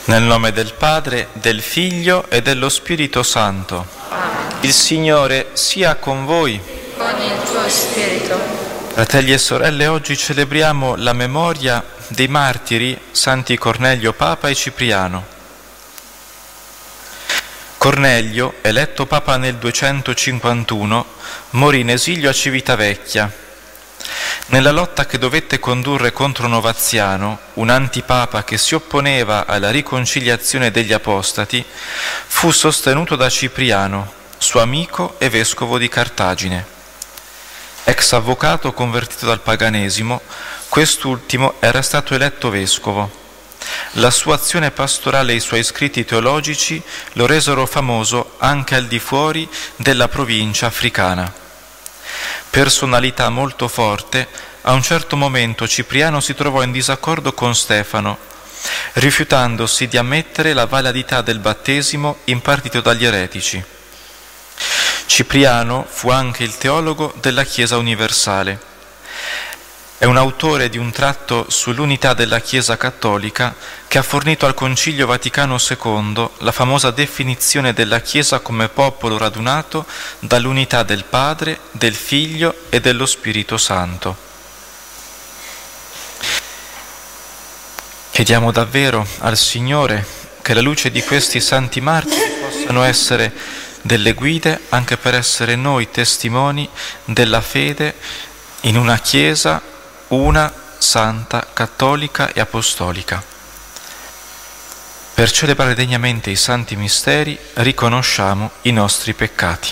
Nel nome del Padre, del Figlio e dello Spirito Santo. Il Signore sia con voi. Con il tuo spirito. Fratelli e sorelle, oggi celebriamo la memoria dei martiri Santi Cornelio Papa e Cipriano. Cornelio, eletto Papa nel 251, morì in esilio a Civitavecchia. Nella lotta che dovette condurre contro Novaziano, un antipapa che si opponeva alla riconciliazione degli apostati, fu sostenuto da Cipriano, suo amico e vescovo di Cartagine. Ex avvocato convertito dal paganesimo, quest'ultimo era stato eletto vescovo. La sua azione pastorale e i suoi scritti teologici lo resero famoso anche al di fuori della provincia africana. Personalità molto forte, a un certo momento Cipriano si trovò in disaccordo con Stefano, rifiutandosi di ammettere la validità del battesimo impartito dagli eretici. Cipriano fu anche il teologo della Chiesa universale. È un autore di un tratto sull'unità della Chiesa cattolica che ha fornito al Concilio Vaticano II la famosa definizione della Chiesa come popolo radunato dall'unità del Padre, del Figlio e dello Spirito Santo. Chiediamo davvero al Signore che la luce di questi santi martiri possano essere delle guide anche per essere noi testimoni della fede in una Chiesa una, santa, cattolica e apostolica. Per celebrare degnamente i santi misteri riconosciamo i nostri peccati.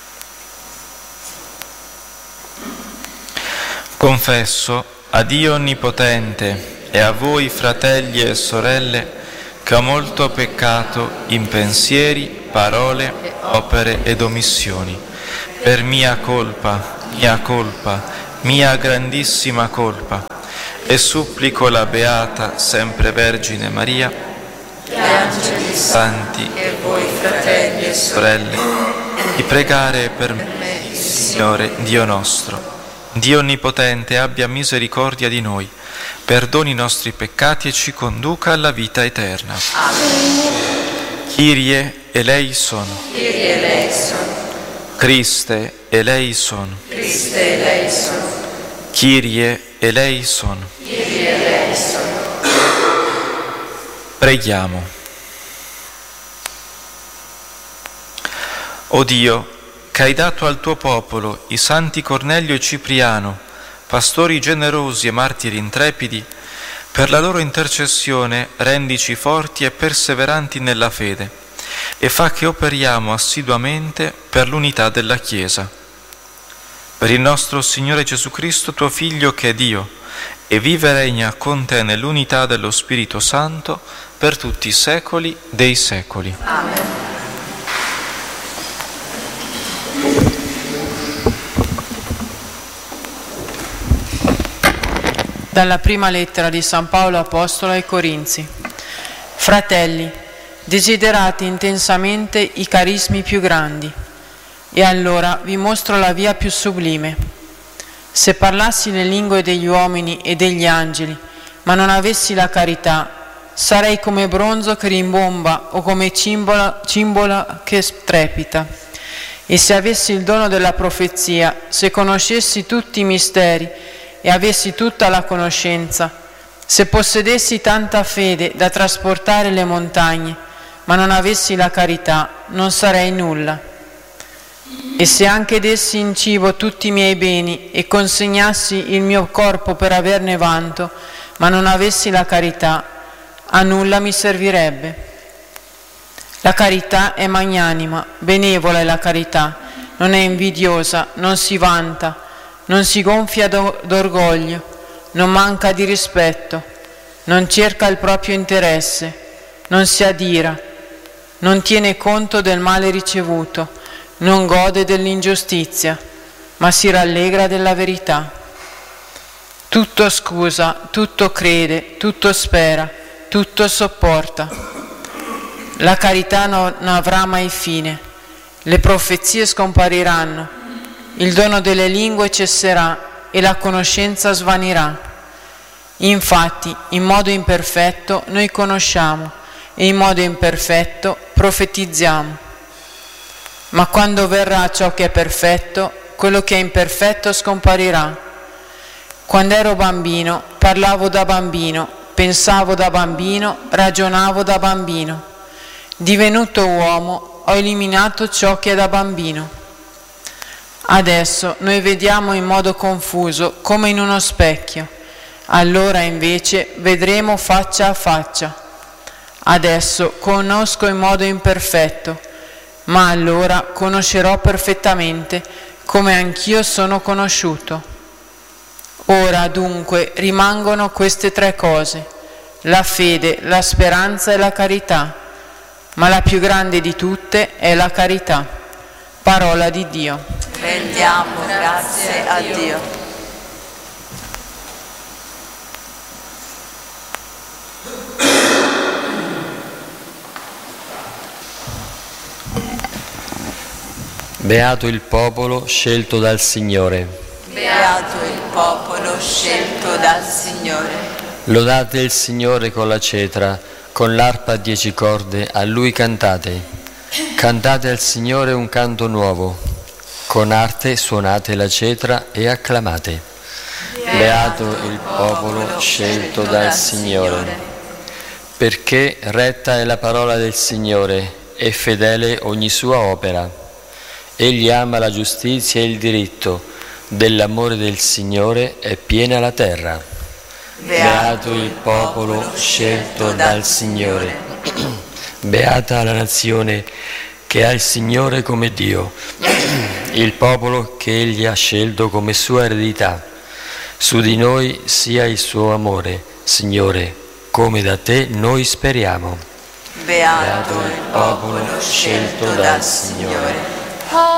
Confesso a Dio Onnipotente e a voi fratelli e sorelle che ho molto peccato in pensieri, parole, opere ed omissioni, per mia colpa, mia grandissima colpa, e supplico la Beata Sempre Vergine Maria, gli angeli santi e voi fratelli e sorelle, di pregare per me, il Signore Dio nostro. Dio Onnipotente abbia misericordia di noi, perdoni i nostri peccati e ci conduca alla vita eterna. Amen. Kyrie eleison. Kyrie eleison. Christe eleison. Christe eleison. Kyrie eleison. Kyrie eleison. Preghiamo. O Dio, che hai dato al tuo popolo i santi Cornelio e Cipriano, pastori generosi e martiri intrepidi, per la loro intercessione rendici forti e perseveranti nella fede e fa che operiamo assiduamente per l'unità della Chiesa. Per il nostro Signore Gesù Cristo, tuo Figlio, che è Dio, e vive e regna con te nell'unità dello Spirito Santo per tutti i secoli dei secoli. Amen. Dalla prima lettera di San Paolo Apostolo ai Corinzi. Fratelli, desiderate intensamente i carismi più grandi, e allora vi mostro la via più sublime. Se parlassi le lingue degli uomini e degli angeli, ma non avessi la carità, sarei come bronzo che rimbomba o come cimbola che strepita. E se avessi il dono della profezia, se conoscessi tutti i misteri e avessi tutta la conoscenza, se possedessi tanta fede da trasportare le montagne, ma non avessi la carità, non sarei nulla. E se anche dessi in cibo tutti i miei beni e consegnassi il mio corpo per averne vanto, ma non avessi la carità, a nulla mi servirebbe. La carità è magnanima, benevola è la carità, non è invidiosa, non si vanta, non si gonfia d'orgoglio, non manca di rispetto, non cerca il proprio interesse, non si adira, non tiene conto del male ricevuto, non gode dell'ingiustizia, ma si rallegra della verità. Tutto scusa, tutto crede, tutto spera, tutto sopporta. La carità non avrà mai fine, le profezie scompariranno, il dono delle lingue cesserà e la conoscenza svanirà. Infatti, in modo imperfetto, noi conosciamo e in modo imperfetto profetizziamo. Ma quando verrà ciò che è perfetto, quello che è imperfetto scomparirà. Quando ero bambino, parlavo da bambino, pensavo da bambino, ragionavo da bambino. Divenuto uomo, ho eliminato ciò che è da bambino. Adesso noi vediamo in modo confuso, come in uno specchio. Allora invece vedremo faccia a faccia. Adesso conosco in modo imperfetto, ma allora conoscerò perfettamente, come anch'io sono conosciuto. Ora dunque rimangono queste 3 cose: la fede, la speranza e la carità, ma la più grande di tutte è la carità. Parola di Dio. Rendiamo grazie a Dio. Beato il popolo scelto dal Signore. Beato il popolo scelto dal Signore. Lodate il Signore con la cetra, con l'arpa a 10 corde, a Lui cantate. Cantate al Signore un canto nuovo, con arte suonate la cetra e acclamate. Beato il popolo scelto dal Signore. Perché retta è la parola del Signore e fedele ogni sua opera. Egli ama la giustizia e il diritto, dell'amore del Signore è piena la terra. Beato il popolo scelto dal Signore. Beata la nazione che ha il Signore come Dio, il popolo che Egli ha scelto come sua eredità. Su di noi sia il suo amore, Signore, come da te noi speriamo. Beato il popolo scelto dal Signore.